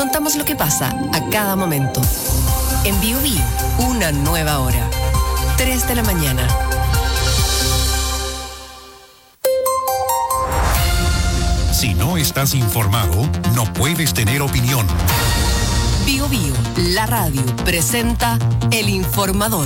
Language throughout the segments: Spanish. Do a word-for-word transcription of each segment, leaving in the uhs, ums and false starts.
contamos lo que pasa a cada momento. En Biobío, una nueva hora. tres de la mañana. Si no estás informado, no puedes tener opinión. Biobío, la radio, presenta El Informador.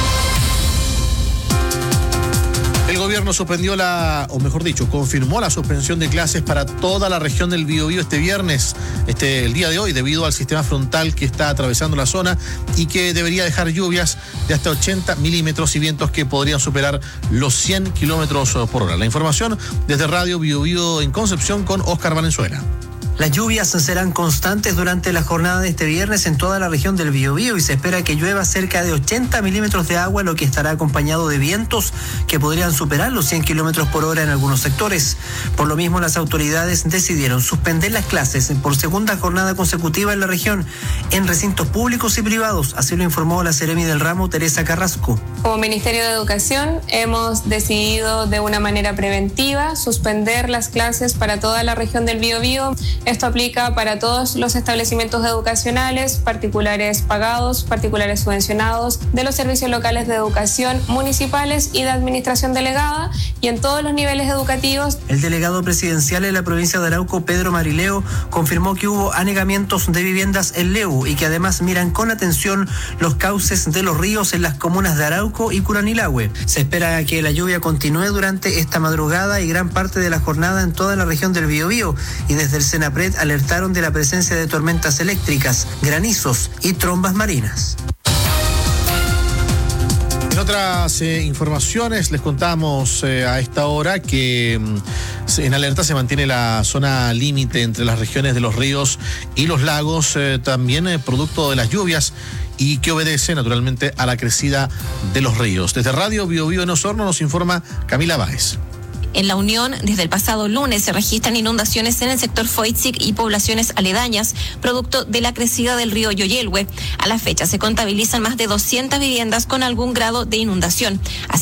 El gobierno suspendió la, o mejor dicho, confirmó la suspensión de clases para toda la región del Biobío este viernes, este, el día de hoy, debido al sistema frontal que está atravesando la zona y que debería dejar lluvias de hasta ochenta milímetros y vientos que podrían superar los cien kilómetros por hora. La información desde Radio Biobío en Concepción con Oscar Valenzuela. Las lluvias serán constantes durante la jornada de este viernes en toda la región del Biobío y se espera que llueva cerca de ochenta milímetros de agua, lo que estará acompañado de vientos que podrían superar los cien kilómetros por hora en algunos sectores. Por lo mismo, las autoridades decidieron suspender las clases por segunda jornada consecutiva en la región, en recintos públicos y privados. Así lo informó la Seremi del ramo, Teresa Carrasco. Como Ministerio de Educación hemos decidido de una manera preventiva suspender las clases para toda la región del Biobío. Esto aplica para todos los establecimientos educacionales, particulares pagados, particulares subvencionados, de los servicios locales de educación, municipales y de administración delegada, y en todos los niveles educativos. El delegado presidencial en la provincia de Arauco, Pedro Marileo, confirmó que hubo anegamientos de viviendas en Leu y que además miran con atención los cauces de los ríos en las comunas de Arauco y Curanilahue. Se espera que la lluvia continúe durante esta madrugada y gran parte de la jornada en toda la región del Biobío, y desde el Senapred alertaron de la presencia de tormentas eléctricas, granizos y trombas marinas. En otras eh, informaciones les contamos eh, a esta hora que mm, en alerta se mantiene la zona límite entre las regiones de los ríos y los lagos, eh, también eh, producto de las lluvias, y que obedece naturalmente a la crecida de los ríos. Desde Radio Biobío en Osorno nos informa Camila Báez. En La Unión, desde el pasado lunes se registran inundaciones en el sector Foitzik y poblaciones aledañas, producto de la crecida del río Yoyelhue. A la fecha se contabilizan más de doscientas viviendas con algún grado de inundación. Así